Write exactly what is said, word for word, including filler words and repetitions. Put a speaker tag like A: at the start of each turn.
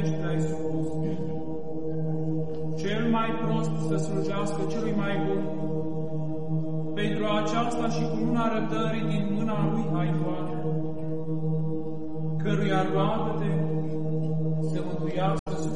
A: vești te-ai supus. Cel mai prost să slujească celui mai bun. Pentru aceasta și cu luna răbdării din mâna lui ai luat, căruia roagă-te să mântuiască